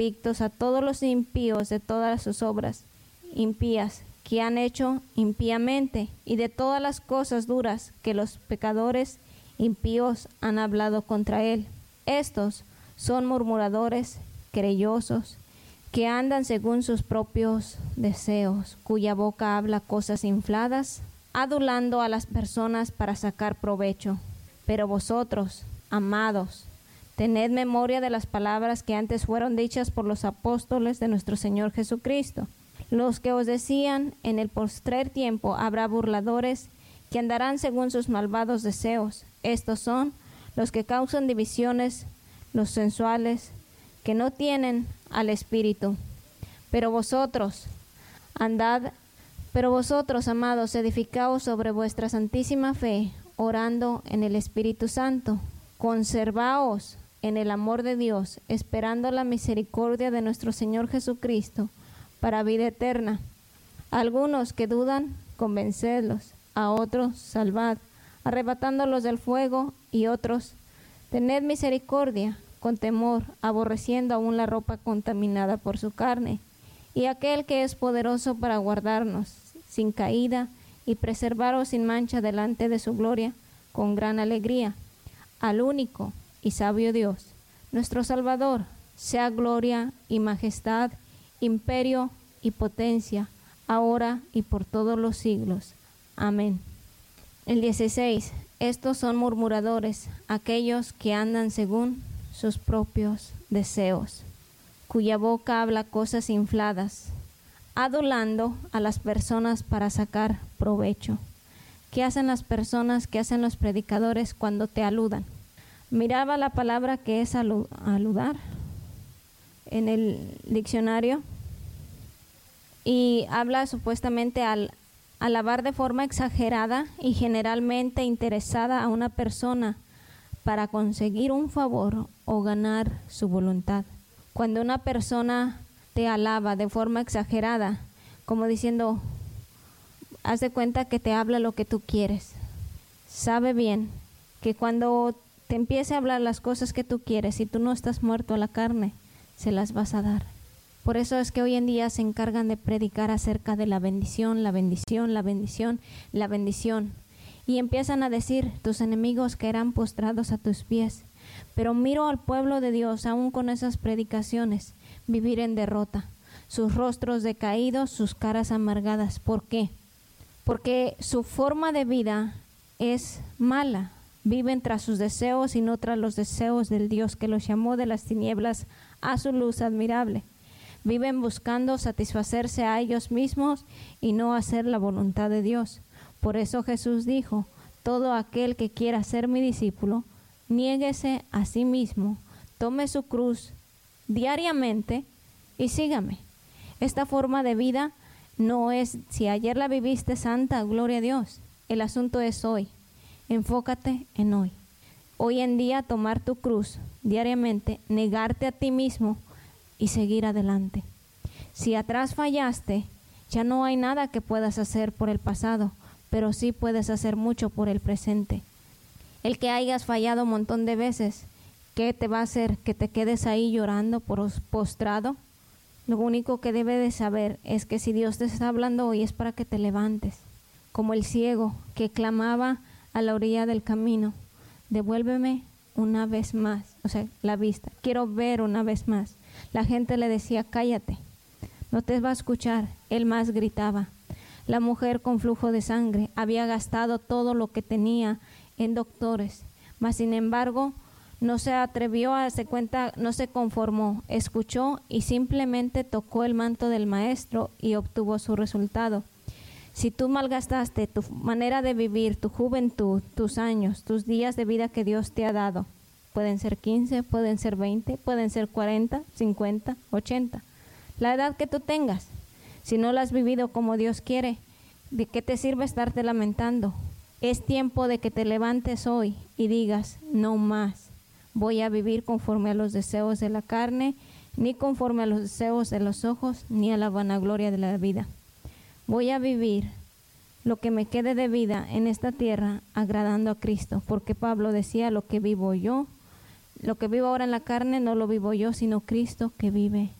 a todos los impíos de todas sus obras impías que han hecho impíamente, y de todas las cosas duras que los pecadores impíos han hablado contra él. Estos son murmuradores, querellosos, que andan según sus propios deseos, cuya boca habla cosas infladas, adulando a las personas para sacar provecho. Pero vosotros, amados, tened memoria de las palabras que antes fueron dichas por los apóstoles de nuestro Señor Jesucristo, los que os decían: en el postrer tiempo habrá burladores que andarán según sus malvados deseos. Estos son los que causan divisiones, los sensuales, que no tienen al Espíritu. Pero vosotros, amados, edificaos sobre vuestra santísima fe, orando en el Espíritu Santo. Conservaos en el amor de Dios, esperando la misericordia de nuestro Señor Jesucristo para vida eterna. Algunos que dudan, convencedlos; a otros salvad, arrebatándolos del fuego; y otros tened misericordia, con temor, aborreciendo aún la ropa contaminada por su carne, y aquel que es poderoso para guardarnos sin caída y preservaros sin mancha delante de su gloria con gran alegría. Al único y sabio Dios, nuestro Salvador, sea gloria y majestad, imperio y potencia, ahora y por todos los siglos. Amén. El 16. Estos son murmuradores, aquellos que andan según sus propios deseos, cuya boca habla cosas infladas, adulando a las personas para sacar provecho. ¿Qué hacen las personas, qué hacen los predicadores cuando te aludan? Miraba la palabra que es aludar en el diccionario, y habla supuestamente al alabar de forma exagerada y generalmente interesada a una persona para conseguir un favor o ganar su voluntad. Cuando una persona te alaba de forma exagerada, como diciendo, haz de cuenta que te habla lo que tú quieres. Sabe bien que cuando te empiece a hablar las cosas que tú quieres, si tú no estás muerto a la carne, se las vas a dar. Por eso es que hoy en día se encargan de predicar acerca de la bendición, la bendición, la bendición, la bendición. Y empiezan a decir, tus enemigos caerán postrados a tus pies. Pero miro al pueblo de Dios, aún con esas predicaciones, vivir en derrota. Sus rostros decaídos, sus caras amargadas. ¿Por qué? Porque su forma de vida es mala. Viven tras sus deseos y no tras los deseos del Dios que los llamó de las tinieblas a su luz admirable. Viven buscando satisfacerse a ellos mismos y no hacer la voluntad de Dios. Por eso Jesús dijo, todo aquel que quiera ser mi discípulo, niéguese a sí mismo, tome su cruz diariamente y sígame. Esta forma de vida no es, si ayer la viviste santa, gloria a Dios. El asunto es hoy. Enfócate en hoy. Hoy en día tomar tu cruz diariamente, negarte a ti mismo y seguir adelante. Si atrás fallaste, ya no hay nada que puedas hacer por el pasado, pero sí puedes hacer mucho por el presente. El que hayas fallado un montón de veces, ¿qué te va a hacer? ¿Que te quedes ahí llorando, postrado? Lo único que debes de saber es que si Dios te está hablando hoy es para que te levantes. Como el ciego que clamaba a la orilla del camino, devuélveme una vez más, o sea, la vista, quiero ver una vez más. La gente le decía, cállate, no te va a escuchar. Él más gritaba. La mujer con flujo de sangre había gastado todo lo que tenía en doctores, mas sin embargo no se atrevió a darse cuenta, no se conformó, escuchó y simplemente tocó el manto del maestro y obtuvo su resultado. Si tú malgastaste tu manera de vivir, tu juventud, tus años, tus días de vida que Dios te ha dado, pueden ser 15, pueden ser 20, pueden ser 40, 50, 80, la edad que tú tengas. Si no la has vivido como Dios quiere, ¿de qué te sirve estarte lamentando? Es tiempo de que te levantes hoy y digas, no más, voy a vivir conforme a los deseos de la carne, ni conforme a los deseos de los ojos, ni a la vanagloria de la vida. Voy a vivir lo que me quede de vida en esta tierra agradando a Cristo, porque Pablo decía, lo que vivo yo, Lo que vivo ahora en la carne no lo vivo yo, sino Cristo que vive